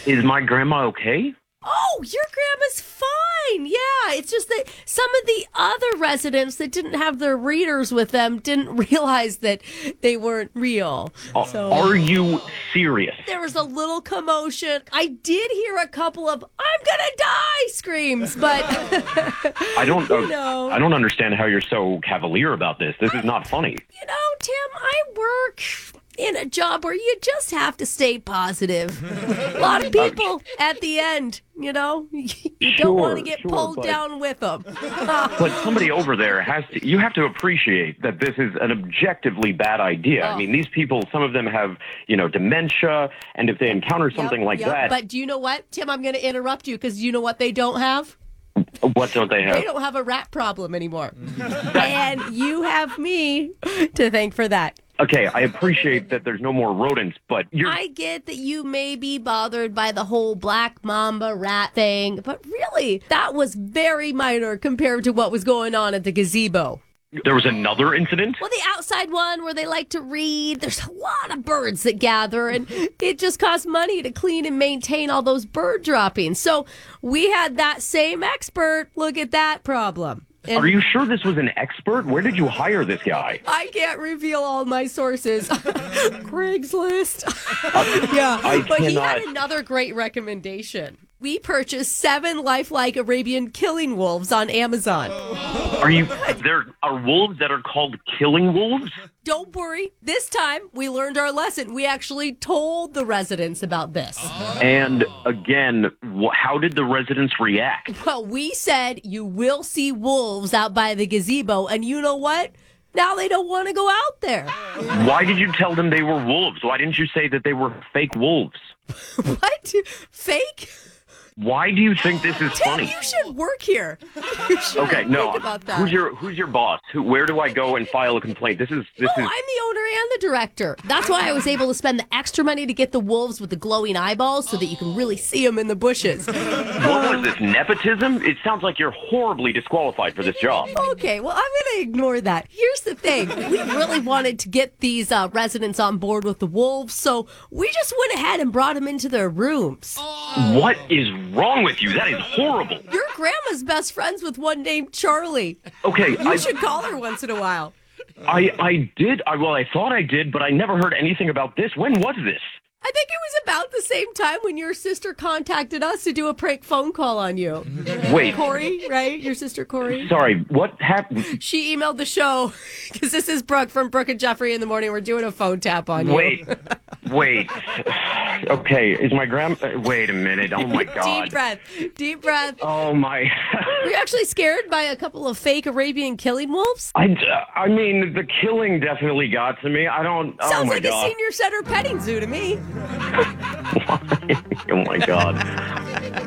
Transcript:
Is my grandma okay? Oh, your grandma's fine. Yeah, it's just that some of the other residents that didn't have their readers with them didn't realize that they weren't real. Are you serious? There was a little commotion. I did hear a couple of "I'm gonna die" screams, but I don't know. I don't understand how you're so cavalier about this. This is not funny. Tim, I work in a job where you just have to stay positive. A lot of people at the end, you don't want to get pulled down with them. But somebody over there you have to appreciate that this is an objectively bad idea. I mean, these people, some of them have, dementia, and if they encounter something like that. But do you know what, Tim? I'm going to interrupt you because you know what they don't have? What don't they have? They don't have a rat problem anymore. And you have me to thank for that. Okay, I appreciate that there's no more rodents, but I get that you may be bothered by the whole black mamba rat thing, but really, that was very minor compared to what was going on at the gazebo. There was another incident? Well, the outside one where they like to read. There's a lot of birds that gather, and it just costs money to clean and maintain all those bird droppings. So we had that same expert look at that problem. And are you sure this was an expert? Where did you hire this guy? I can't reveal all my sources. Craigslist. But he had another great recommendation. We purchased 7 lifelike Arabian killing wolves on Amazon. There are wolves that are called killing wolves? Don't worry. This time, we learned our lesson. We actually told the residents about this. And again, how did the residents react? Well, we said you will see wolves out by the gazebo, and you know what? Now they don't want to go out there. Why did you tell them they were wolves? Why didn't you say that they were fake wolves? What? Fake? Why do you think this is funny? You should work here. Okay, no. Think about that. Who's your boss? Where do I go and file a complaint? This is. I'm the owner and the director. That's why I was able to spend the extra money to get the wolves with the glowing eyeballs so that you can really see them in the bushes. What was this, nepotism? It sounds like you're horribly disqualified for this job. Okay, well, I'm going to ignore that. Here's the thing. We really wanted to get these residents on board with the wolves, so we just went ahead and brought them into their rooms. What is wrong with you? That is horrible. Your grandma's best friends with one named Charlie. Okay, You should call her once in a while. I did. I thought I did, but I never heard anything about this. When was this? I think it was about the same time when your sister contacted us to do a prank phone call on you. Wait. Corey, right? Your sister Corey? Sorry, what happened? She emailed the show, because this is Brooke from Brooke and Jeffrey in the Morning. We're doing a phone tap on you. Wait. Okay, is my wait a minute. Oh, my God. Deep breath. Oh, my. Were you actually scared by a couple of fake Arabian killing wolves? I mean, the killing definitely got to me. Sounds oh, my like God. a senior center petting zoo to me. Oh, my God.